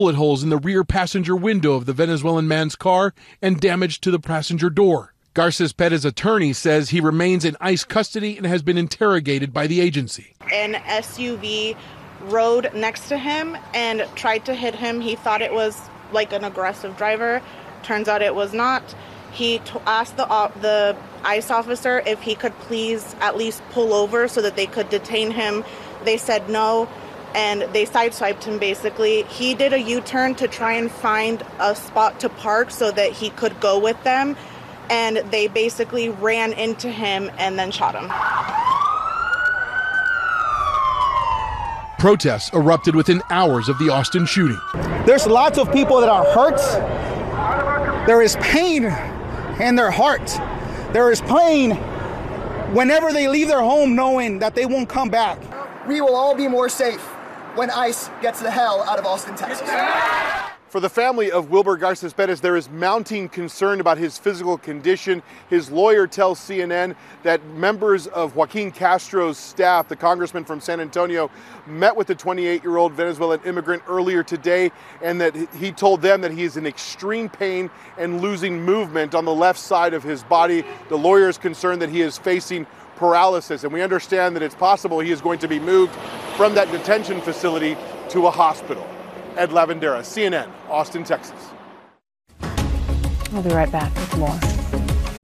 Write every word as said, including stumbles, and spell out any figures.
bullet holes in the rear passenger window of the Venezuelan man's car and damage to the passenger door. Garces Perez's attorney says he remains in ICE custody and has been interrogated by the agency. An S U V rode next to him and tried to hit him. He thought it was like an aggressive driver. Turns out it was not. He t- asked the uh, the ICE officer if he could please at least pull over so that they could detain him. They said no, and they sideswiped him basically. He did a U-turn to try and find a spot to park so that he could go with them, and they basically ran into him and then shot him. Protests erupted within hours of the Austin shooting. There's lots of people that are hurt. There is pain in their heart. There is pain whenever they leave their home knowing that they won't come back. We will all be more safe when ICE gets the hell out of Austin, Texas. For the family of Wilber Garces Perez, there is mounting concern about his physical condition. His lawyer tells C N N that members of Joaquin Castro's staff, the congressman from San Antonio, met with the twenty-eight-year-old Venezuelan immigrant earlier today, and that he told them that he is in extreme pain and losing movement on the left side of his body. The lawyer is concerned that he is facing paralysis, and we understand that it's possible he is going to be moved from that detention facility to a hospital. Ed Lavandera, C N N, Austin, Texas. We'll be right back with more.